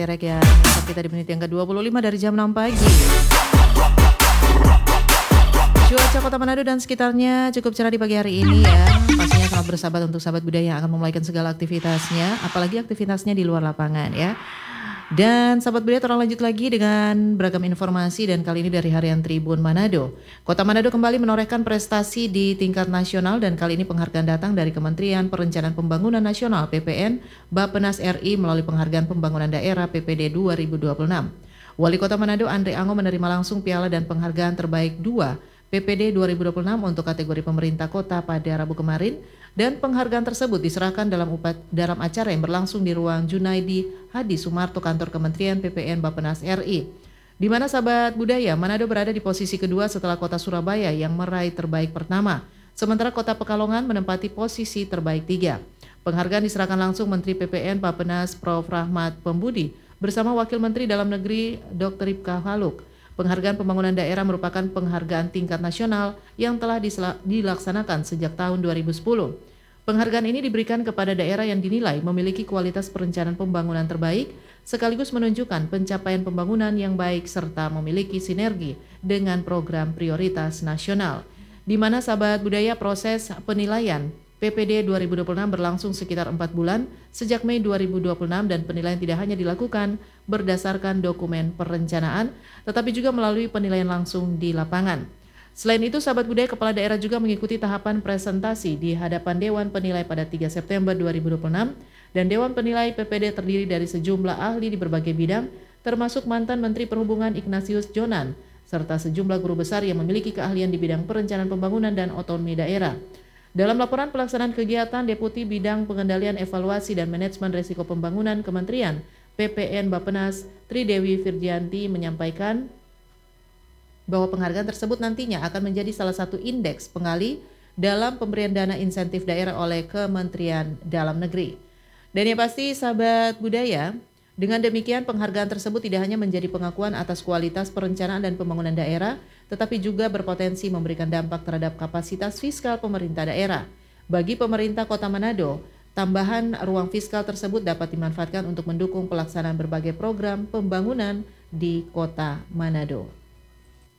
Derek ya, menetap kita di menit yang ke-25 dari jam 6 pagi. Cuaca Kota Manado dan sekitarnya cukup cerah di pagi hari ini ya. Pastinya sangat bersahabat untuk sahabat budaya yang akan memulaikan segala aktivitasnya, apalagi aktivitasnya di luar lapangan ya. Dan sahabat budaya terus lanjut lagi dengan beragam informasi dan kali ini dari Harian Tribun Manado. Kota Manado kembali menorehkan prestasi di tingkat nasional dan kali ini penghargaan datang dari Kementerian Perencanaan Pembangunan Nasional PPN, Bappenas RI melalui Penghargaan Pembangunan Daerah PPD 2026. Wali Kota Manado Andre Ango menerima langsung piala dan penghargaan terbaik 2 PPD 2026 untuk kategori pemerintah kota pada Rabu kemarin dan penghargaan tersebut diserahkan dalam acara yang berlangsung di ruang Junaidi Hadi Sumarto kantor Kementerian PPN Bappenas RI. Di mana sahabat budaya Manado berada di posisi kedua setelah kota Surabaya yang meraih terbaik pertama, sementara kota Pekalongan menempati posisi terbaik 3. Penghargaan diserahkan langsung Menteri PPN Bappenas Prof. Rahmat Pembudi bersama Wakil Menteri Dalam Negeri Dr. Ripka Haluk. Penghargaan pembangunan daerah merupakan penghargaan tingkat nasional yang telah dilaksanakan sejak tahun 2010. Penghargaan ini diberikan kepada daerah yang dinilai memiliki kualitas perencanaan pembangunan terbaik, sekaligus menunjukkan pencapaian pembangunan yang baik serta memiliki sinergi dengan program prioritas nasional. Di mana sahabat budaya proses penilaian PPD 2026 berlangsung sekitar 4 bulan sejak Mei 2026 dan penilaian tidak hanya dilakukan berdasarkan dokumen perencanaan tetapi juga melalui penilaian langsung di lapangan. Selain itu sahabat budaya kepala daerah juga mengikuti tahapan presentasi di hadapan Dewan Penilai pada 3 September 2026 dan Dewan Penilai PPD terdiri dari sejumlah ahli di berbagai bidang termasuk mantan Menteri Perhubungan Ignatius Jonan serta sejumlah guru besar yang memiliki keahlian di bidang perencanaan pembangunan dan otonomi daerah. Dalam laporan pelaksanaan kegiatan, Deputi Bidang Pengendalian Evaluasi dan Manajemen Risiko Pembangunan Kementerian PPN Bappenas Tridewi Firdianti menyampaikan bahwa penghargaan tersebut nantinya akan menjadi salah satu indeks pengali dalam pemberian dana insentif daerah oleh Kementerian Dalam Negeri. Dan yang pasti sahabat budaya, dengan demikian penghargaan tersebut tidak hanya menjadi pengakuan atas kualitas perencanaan dan pembangunan daerah, tetapi juga berpotensi memberikan dampak terhadap kapasitas fiskal pemerintah daerah. Bagi pemerintah Kota Manado, tambahan ruang fiskal tersebut dapat dimanfaatkan untuk mendukung pelaksanaan berbagai program pembangunan di Kota Manado.